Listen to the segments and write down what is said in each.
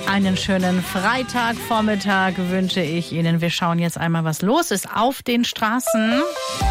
Einen schönen Freitagvormittag wünsche ich Ihnen. Wir schauen jetzt einmal, was los ist auf den Straßen.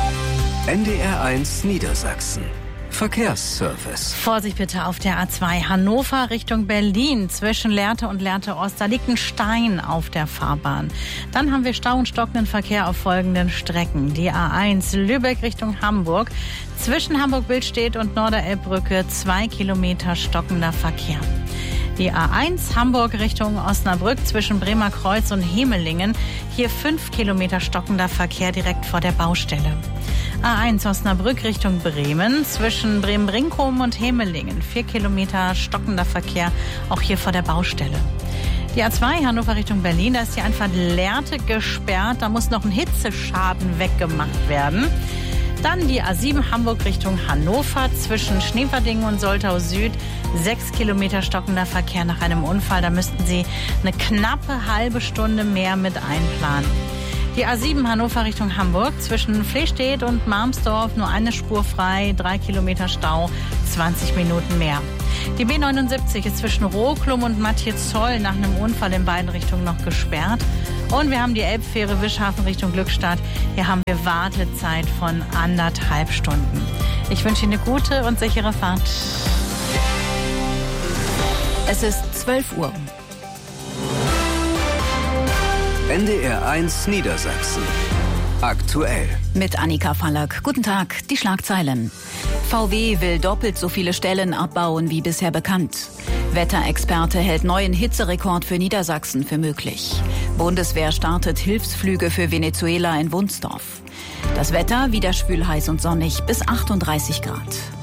NDR1 Niedersachsen. Verkehrsservice. Vorsicht bitte auf der A2 Hannover Richtung Berlin zwischen Lehrte und Lehrte Ost. Da liegt ein Stein auf der Fahrbahn. Dann haben wir Stau und stockenden Verkehr auf folgenden Strecken. Die A1 Lübeck Richtung Hamburg. Zwischen Hamburg-Billstedt und Norderelbbrücke 2 Kilometer stockender Verkehr. Die A1 Hamburg Richtung Osnabrück zwischen Bremer Kreuz und Hemelingen. Hier 5 Kilometer stockender Verkehr direkt vor der Baustelle. A1 Osnabrück Richtung Bremen zwischen Bremen-Brinkum und Hemelingen. 4 Kilometer stockender Verkehr, auch hier vor der Baustelle. Die A2 Hannover Richtung Berlin, da ist die Einfahrt Lehrte gesperrt. Da muss noch ein Hitzeschaden weggemacht werden. Dann die A7 Hamburg Richtung Hannover zwischen Schneverdingen und Soltau Süd. 6 Kilometer stockender Verkehr nach einem Unfall. Da müssten Sie eine knappe halbe Stunde mehr mit einplanen. Die A7 Hannover Richtung Hamburg zwischen Flestedt und Marmsdorf nur eine Spur frei. 3 Kilometer Stau, 20 Minuten mehr. Die B79 ist zwischen Roklum und Mathiez-Zoll nach einem Unfall in beiden Richtungen noch gesperrt. Und wir haben die Elbfähre Wischhafen Richtung Glückstadt. Hier haben wir Wartezeit von 1,5 Stunden. Ich wünsche Ihnen eine gute und sichere Fahrt. Es ist 12 Uhr. NDR1 Niedersachsen. Aktuell. Mit Annika Fallack. Guten Tag, die Schlagzeilen. VW will doppelt so viele Stellen abbauen wie bisher bekannt. Wetterexperte hält neuen Hitzerekord für Niedersachsen für möglich. Bundeswehr startet Hilfsflüge für Venezuela in Wunsdorf. Das Wetter wieder schwül, heiß und sonnig bis 38 Grad.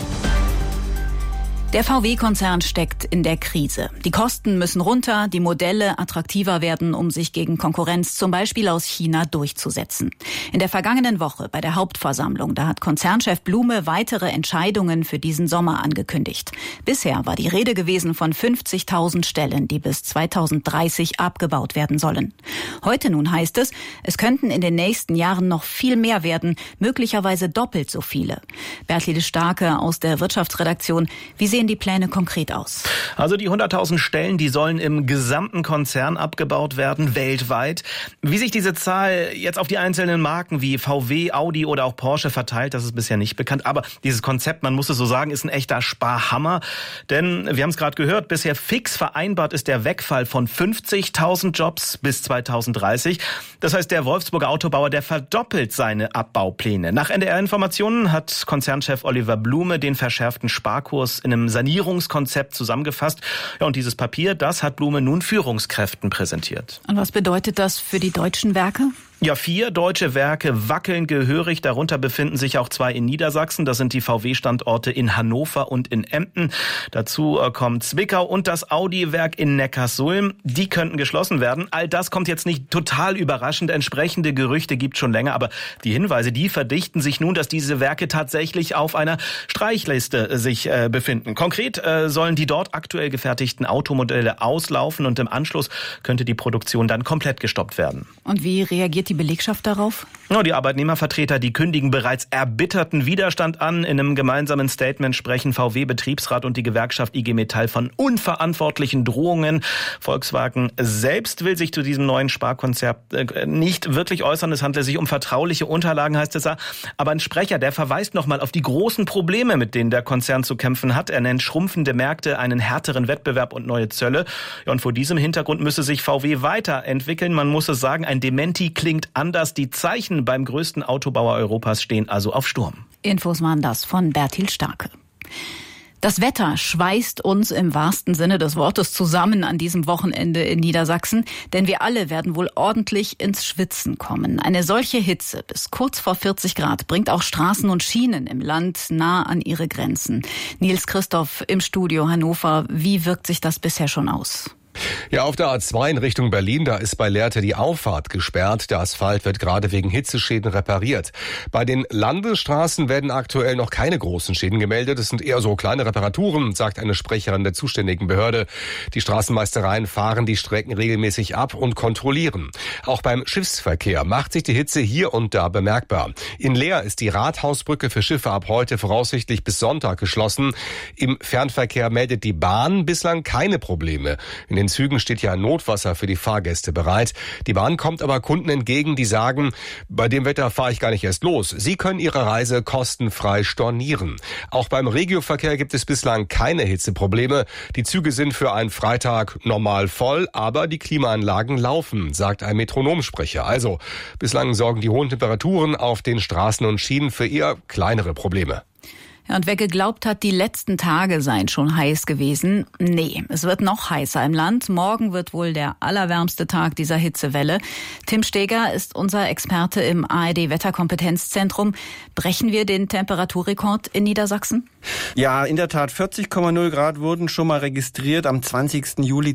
Der VW-Konzern steckt in der Krise. Die Kosten müssen runter, die Modelle attraktiver werden, um sich gegen Konkurrenz zum Beispiel aus China durchzusetzen. In der vergangenen Woche bei der Hauptversammlung, da hat Konzernchef Blume weitere Entscheidungen für diesen Sommer angekündigt. Bisher war die Rede gewesen von 50.000 Stellen, die bis 2030 abgebaut werden sollen. Heute nun heißt es, es könnten in den nächsten Jahren noch viel mehr werden, möglicherweise doppelt so viele. Bertliede Starke aus der Wirtschaftsredaktion, wie sehen die Pläne konkret aus? Also die 100.000 Stellen, die sollen im gesamten Konzern abgebaut werden, weltweit. Wie sich diese Zahl jetzt auf die einzelnen Marken wie VW, Audi oder auch Porsche verteilt, das ist bisher nicht bekannt. Aber dieses Konzept, man muss es so sagen, ist ein echter Sparhammer. Denn wir haben es gerade gehört, bisher fix vereinbart ist der Wegfall von 50.000 Jobs bis 2030. Das heißt, der Wolfsburger Autobauer, der verdoppelt seine Abbaupläne. Nach NDR-Informationen hat Konzernchef Oliver Blume den verschärften Sparkurs in einem Sanierungskonzept zusammengefasst. Ja, und dieses Papier, das hat Blume nun Führungskräften präsentiert. Und was bedeutet das für die deutschen Werke? Ja, 4 deutsche Werke wackeln gehörig. Darunter befinden sich auch 2 in Niedersachsen. Das sind die VW-Standorte in Hannover und in Emden. Dazu kommen Zwickau und das Audi-Werk in Neckarsulm. Die könnten geschlossen werden. All das kommt jetzt nicht total überraschend. Entsprechende Gerüchte gibt es schon länger. Aber die Hinweise, die verdichten sich nun, dass diese Werke tatsächlich auf einer Streichliste sich befinden. Konkret sollen die dort aktuell gefertigten Automodelle auslaufen und im Anschluss könnte die Produktion dann komplett gestoppt werden. Und wie reagiert die Belegschaft darauf? Ja, die Arbeitnehmervertreter, die kündigen bereits erbitterten Widerstand an. In einem gemeinsamen Statement sprechen VW-Betriebsrat und die Gewerkschaft IG Metall von unverantwortlichen Drohungen. Volkswagen selbst will sich zu diesem neuen Sparkonzept nicht wirklich äußern. Es handelt sich um vertrauliche Unterlagen, heißt es da. Aber ein Sprecher, der verweist nochmal auf die großen Probleme, mit denen der Konzern zu kämpfen hat. Er nennt schrumpfende Märkte, einen härteren Wettbewerb und neue Zölle. Ja, und vor diesem Hintergrund müsse sich VW weiterentwickeln. Man muss es sagen, ein Dementi klingt anders. Die Zeichen beim größten Autobauer Europas stehen also auf Sturm. Infos waren das von Bertil Starke. Das Wetter schweißt uns im wahrsten Sinne des Wortes zusammen an diesem Wochenende in Niedersachsen, denn wir alle werden wohl ordentlich ins Schwitzen kommen. Eine solche Hitze bis kurz vor 40 Grad bringt auch Straßen und Schienen im Land nah an ihre Grenzen. Nils Christoph im Studio Hannover, wie wirkt sich das bisher schon aus? Ja, auf der A2 in Richtung Berlin, da ist bei Lehrte die Auffahrt gesperrt. Der Asphalt wird gerade wegen Hitzeschäden repariert. Bei den Landesstraßen werden aktuell noch keine großen Schäden gemeldet. Es sind eher so kleine Reparaturen, sagt eine Sprecherin der zuständigen Behörde. Die Straßenmeistereien fahren die Strecken regelmäßig ab und kontrollieren. Auch beim Schiffsverkehr macht sich die Hitze hier und da bemerkbar. In Leer ist die Rathausbrücke für Schiffe ab heute voraussichtlich bis Sonntag geschlossen. Im Fernverkehr meldet die Bahn bislang keine Probleme. In den Zügen Zügen steht ja Notwasser für die Fahrgäste bereit. Die Bahn kommt aber Kunden entgegen, die sagen, bei dem Wetter fahre ich gar nicht erst los. Sie können ihre Reise kostenfrei stornieren. Auch beim Regioverkehr gibt es bislang keine Hitzeprobleme. Die Züge sind für einen Freitag normal voll, aber die Klimaanlagen laufen, sagt ein Metronomsprecher. Also, bislang sorgen die hohen Temperaturen auf den Straßen und Schienen für eher kleinere Probleme. Ja, und wer geglaubt hat, die letzten Tage seien schon heiß gewesen, nee, es wird noch heißer im Land. Morgen wird wohl der allerwärmste Tag dieser Hitzewelle. Tim Steger ist unser Experte im ARD-Wetterkompetenzzentrum. Brechen wir den Temperaturrekord in Niedersachsen? Ja, in der Tat, 40,0 Grad wurden schon mal registriert am 20. Juli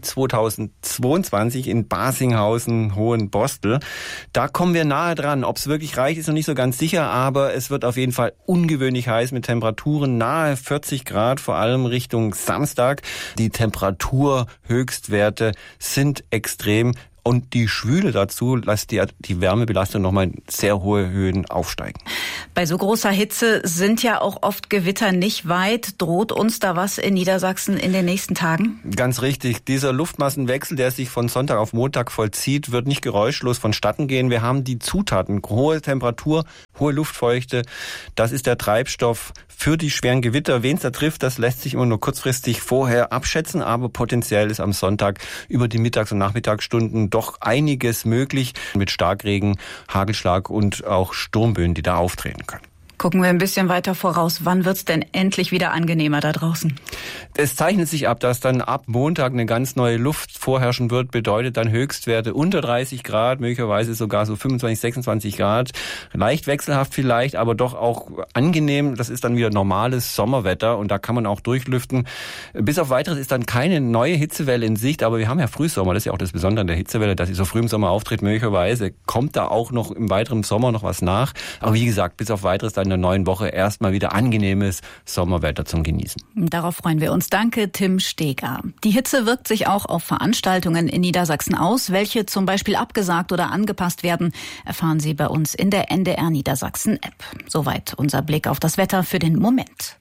2022 in Basinghausen, Hohenbostel. Da kommen wir nahe dran. Ob es wirklich reicht, ist noch nicht so ganz sicher, aber es wird auf jeden Fall ungewöhnlich heiß mit Temperaturen nahe 40 Grad, vor allem Richtung Samstag. Die Temperaturhöchstwerte sind extrem. Und die Schwüle dazu lässt die Wärmebelastung nochmal in sehr hohe Höhen aufsteigen. Bei so großer Hitze sind ja auch oft Gewitter nicht weit. Droht uns da was in Niedersachsen in den nächsten Tagen? Ganz richtig. Dieser Luftmassenwechsel, der sich von Sonntag auf Montag vollzieht, wird nicht geräuschlos vonstatten gehen. Wir haben die Zutaten, hohe Temperatur, hohe Luftfeuchte. Das ist der Treibstoff für die schweren Gewitter. Wen es da trifft, das lässt sich immer nur kurzfristig vorher abschätzen. Aber potenziell ist am Sonntag über die Mittags- und Nachmittagsstunden doch einiges möglich mit Starkregen, Hagelschlag und auch Sturmböen, die da auftreten können. Gucken wir ein bisschen weiter voraus. Wann wird's denn endlich wieder angenehmer da draußen? Es zeichnet sich ab, dass dann ab Montag eine ganz neue Luft vorherrschen wird, bedeutet dann Höchstwerte unter 30 Grad, möglicherweise sogar so 25, 26 Grad. Leicht wechselhaft vielleicht, aber doch auch angenehm. Das ist dann wieder normales Sommerwetter und da kann man auch durchlüften. Bis auf Weiteres ist dann keine neue Hitzewelle in Sicht, aber wir haben ja Frühsommer, das ist ja auch das Besondere an der Hitzewelle, dass sie so früh im Sommer auftritt. Möglicherweise kommt da auch noch im weiteren Sommer noch was nach. Aber wie gesagt, bis auf Weiteres dann in der neuen Woche erstmal wieder angenehmes Sommerwetter zum Genießen. Darauf freuen wir uns. Danke, Tim Steger. Die Hitze wirkt sich auch auf Veranstaltungen in Niedersachsen aus. Welche zum Beispiel abgesagt oder angepasst werden, erfahren Sie bei uns in der NDR Niedersachsen-App. Soweit unser Blick auf das Wetter für den Moment.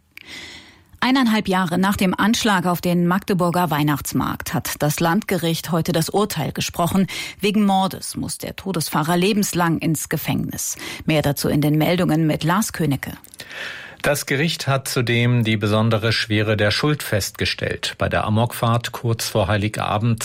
1,5 Jahre nach dem Anschlag auf den Magdeburger Weihnachtsmarkt hat das Landgericht heute das Urteil gesprochen. Wegen Mordes muss der Todesfahrer lebenslang ins Gefängnis. Mehr dazu in den Meldungen mit Lars Königke. Das Gericht hat zudem die besondere Schwere der Schuld festgestellt. Bei der Amokfahrt kurz vor Heiligabend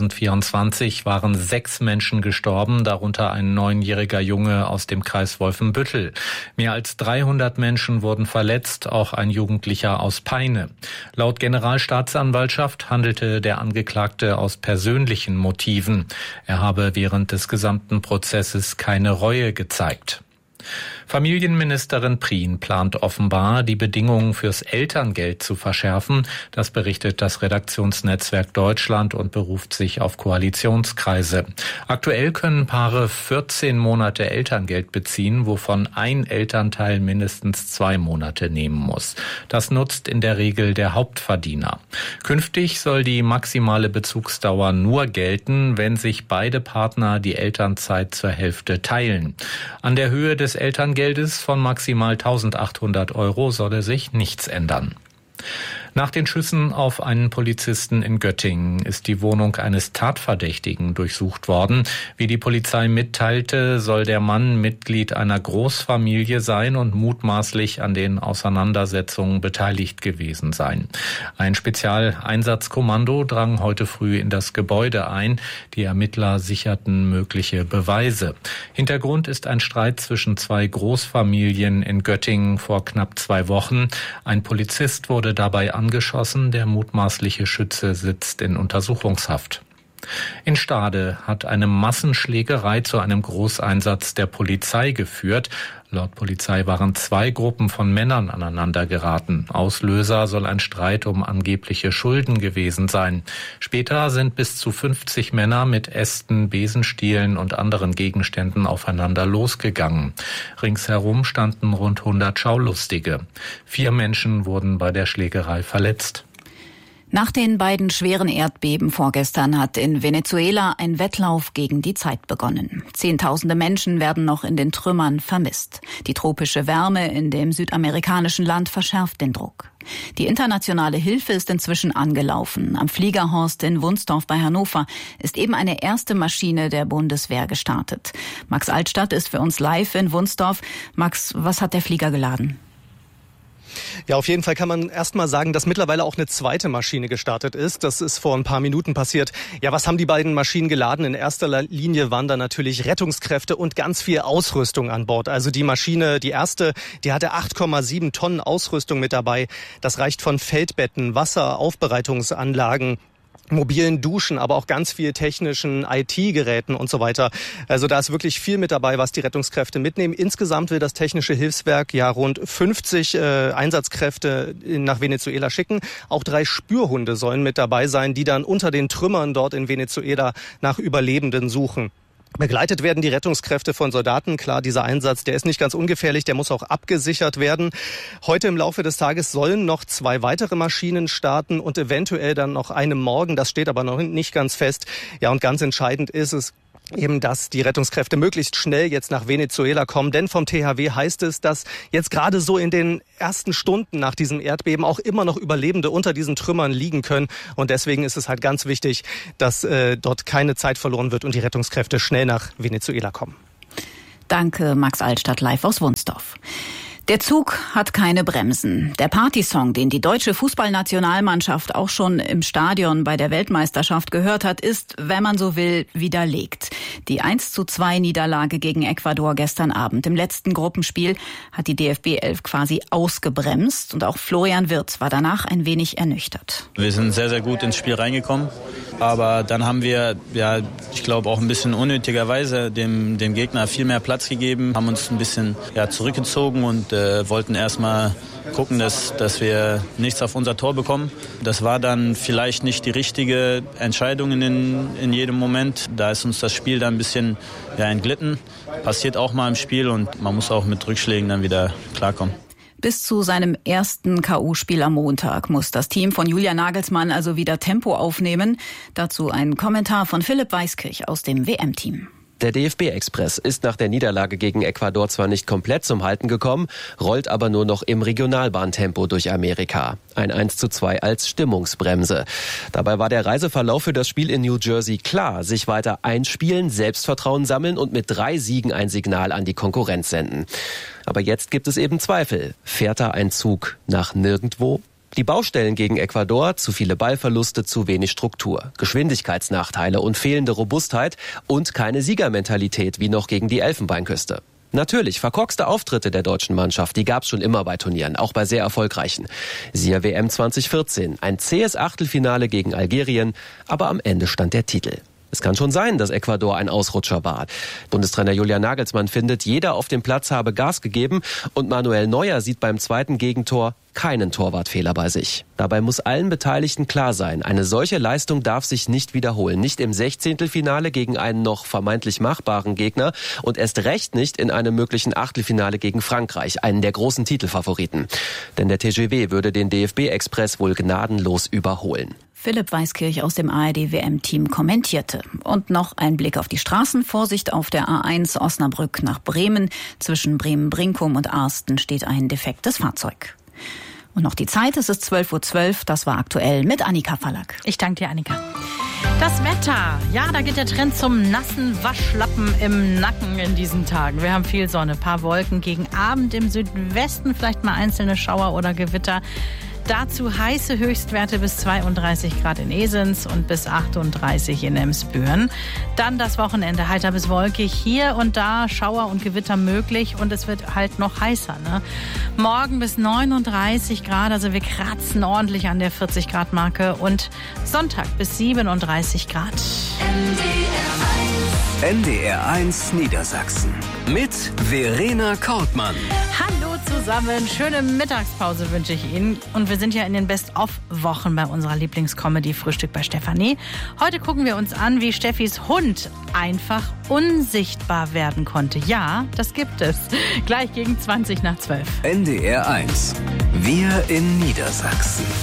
2024 waren 6 Menschen gestorben, darunter ein 9-jähriger Junge aus dem Kreis Wolfenbüttel. Mehr als 300 Menschen wurden verletzt, auch ein Jugendlicher aus Peine. Laut Generalstaatsanwaltschaft handelte der Angeklagte aus persönlichen Motiven. Er habe während des gesamten Prozesses keine Reue gezeigt. Familienministerin Prien plant offenbar, die Bedingungen fürs Elterngeld zu verschärfen. Das berichtet das Redaktionsnetzwerk Deutschland und beruft sich auf Koalitionskreise. Aktuell können Paare 14 Monate Elterngeld beziehen, wovon ein Elternteil mindestens 2 Monate nehmen muss. Das nutzt in der Regel der Hauptverdiener. Künftig soll die maximale Bezugsdauer nur gelten, wenn sich beide Partner die Elternzeit zur Hälfte teilen. An der Höhe des Elterngeldes von maximal 1.800 € solle sich nichts ändern. Nach den Schüssen auf einen Polizisten in Göttingen ist die Wohnung eines Tatverdächtigen durchsucht worden. Wie die Polizei mitteilte, soll der Mann Mitglied einer Großfamilie sein und mutmaßlich an den Auseinandersetzungen beteiligt gewesen sein. Ein Spezialeinsatzkommando drang heute früh in das Gebäude ein. Die Ermittler sicherten mögliche Beweise. Hintergrund ist ein Streit zwischen 2 Großfamilien in Göttingen vor knapp 2 Wochen. Ein Polizist wurde dabei angeschossen. Der mutmaßliche Schütze sitzt in Untersuchungshaft. In Stade hat eine Massenschlägerei zu einem Großeinsatz der Polizei geführt. Laut Polizei waren 2 Gruppen von Männern aneinander geraten. Auslöser soll ein Streit um angebliche Schulden gewesen sein. Später sind bis zu 50 Männer mit Ästen, Besenstielen und anderen Gegenständen aufeinander losgegangen. Ringsherum standen rund 100 Schaulustige. 4 Menschen wurden bei der Schlägerei verletzt. Nach den beiden schweren Erdbeben vorgestern hat in Venezuela ein Wettlauf gegen die Zeit begonnen. Zehntausende Menschen werden noch in den Trümmern vermisst. Die tropische Wärme in dem südamerikanischen Land verschärft den Druck. Die internationale Hilfe ist inzwischen angelaufen. Am Fliegerhorst in Wunstorf bei Hannover ist eben eine erste Maschine der Bundeswehr gestartet. Max Altstadt ist für uns live in Wunstorf. Max, was hat der Flieger geladen? Ja, auf jeden Fall kann man erstmal sagen, dass mittlerweile auch eine zweite Maschine gestartet ist. Das ist vor ein paar Minuten passiert. Ja, was haben die beiden Maschinen geladen? In erster Linie waren da natürlich Rettungskräfte und ganz viel Ausrüstung an Bord. Also die Maschine, die erste, die hatte 8,7 Tonnen Ausrüstung mit dabei. Das reicht von Feldbetten, Wasseraufbereitungsanlagen, mobilen Duschen, aber auch ganz viel technischen IT-Geräten und so weiter. Also da ist wirklich viel mit dabei, was die Rettungskräfte mitnehmen. Insgesamt will das Technische Hilfswerk ja rund 50 Einsatzkräfte nach Venezuela schicken. Auch 3 Spürhunde sollen mit dabei sein, die dann unter den Trümmern dort in Venezuela nach Überlebenden suchen. Begleitet werden die Rettungskräfte von Soldaten. Klar, dieser Einsatz, der ist nicht ganz ungefährlich, der muss auch abgesichert werden. Heute im Laufe des Tages sollen noch 2 weitere Maschinen starten und eventuell dann noch eine morgen. Das steht aber noch nicht ganz fest. Ja, und ganz entscheidend ist es eben, dass die Rettungskräfte möglichst schnell jetzt nach Venezuela kommen. Denn vom THW heißt es, dass jetzt gerade so in den ersten Stunden nach diesem Erdbeben auch immer noch Überlebende unter diesen Trümmern liegen können. Und deswegen ist es halt ganz wichtig, dass dort keine Zeit verloren wird und die Rettungskräfte schnell nach Venezuela kommen. Danke, Max Altstadt live aus Wunstorf. Der Zug hat keine Bremsen. Der Partysong, den die deutsche Fußballnationalmannschaft auch schon im Stadion bei der Weltmeisterschaft gehört hat, ist, wenn man so will, widerlegt. Die 1:2 Niederlage gegen Ecuador gestern Abend im letzten Gruppenspiel hat die DFB 11 quasi ausgebremst und auch Florian Wirtz war danach ein wenig ernüchtert. Wir sind sehr, sehr gut ins Spiel reingekommen, aber dann haben wir, ich glaube auch ein bisschen unnötigerweise dem Gegner viel mehr Platz gegeben, haben uns ein bisschen zurückgezogen und wollten erstmal gucken, dass wir nichts auf unser Tor bekommen. Das war dann vielleicht nicht die richtige Entscheidung in jedem Moment. Da ist uns das Spiel dann ein bisschen entglitten. Passiert auch mal im Spiel und man muss auch mit Rückschlägen dann wieder klarkommen. Bis zu seinem ersten K.O.-Spiel am Montag muss das Team von Julian Nagelsmann also wieder Tempo aufnehmen. Dazu ein Kommentar von Philipp Weiskirch aus dem WM-Team. Der DFB-Express ist nach der Niederlage gegen Ecuador zwar nicht komplett zum Halten gekommen, rollt aber nur noch im Regionalbahntempo durch Amerika. Ein 1:2 als Stimmungsbremse. Dabei war der Reiseverlauf für das Spiel in New Jersey klar. Sich weiter einspielen, Selbstvertrauen sammeln und mit 3 Siegen ein Signal an die Konkurrenz senden. Aber jetzt gibt es eben Zweifel. Fährt da ein Zug nach nirgendwo? Die Baustellen gegen Ecuador, zu viele Ballverluste, zu wenig Struktur, Geschwindigkeitsnachteile und fehlende Robustheit und keine Siegermentalität wie noch gegen die Elfenbeinküste. Natürlich, verkorkste Auftritte der deutschen Mannschaft, die gab's schon immer bei Turnieren, auch bei sehr erfolgreichen. Siehe WM 2014, ein zähes Achtelfinale gegen Algerien, aber am Ende stand der Titel. Es kann schon sein, dass Ecuador ein Ausrutscher war. Bundestrainer Julian Nagelsmann findet, jeder auf dem Platz habe Gas gegeben und Manuel Neuer sieht beim zweiten Gegentor keinen Torwartfehler bei sich. Dabei muss allen Beteiligten klar sein, eine solche Leistung darf sich nicht wiederholen. Nicht im 16. gegen einen noch vermeintlich machbaren Gegner und erst recht nicht in einem möglichen Achtelfinale gegen Frankreich, einen der großen Titelfavoriten. Denn der TGW würde den DFB-Express wohl gnadenlos überholen. Philipp Weiskirch aus dem ARD-WM-Team kommentierte. Und noch ein Blick auf die Straßen. Vorsicht auf der A1 Osnabrück nach Bremen. Zwischen Bremen-Brinkum und Arsten steht ein defektes Fahrzeug. Und noch die Zeit, es ist 12:12 Uhr. Das war aktuell mit Annika Fallack. Ich danke dir, Annika. Das Wetter. Ja, da geht der Trend zum nassen Waschlappen im Nacken in diesen Tagen. Wir haben viel Sonne, paar Wolken, gegen Abend im Südwesten vielleicht mal einzelne Schauer oder Gewitter. Dazu heiße Höchstwerte bis 32 Grad in Esens und bis 38 in Emsbüren. Dann das Wochenende heiter bis wolkig. Hier und da Schauer und Gewitter möglich und es wird halt noch heißer. Ne? Morgen bis 39 Grad, also wir kratzen ordentlich an der 40 Grad Marke und Sonntag bis 37 Grad. NDR1 Niedersachsen mit Verena Kortmann. Hallo zusammen, schöne Mittagspause wünsche ich Ihnen. Und wir sind ja in den Best-of-Wochen bei unserer Lieblingscomedy Frühstück bei Stefanie. Heute gucken wir uns an, wie Steffis Hund einfach unsichtbar werden konnte. Ja, das gibt es. Gleich gegen 20 nach 12. NDR1. Wir in Niedersachsen.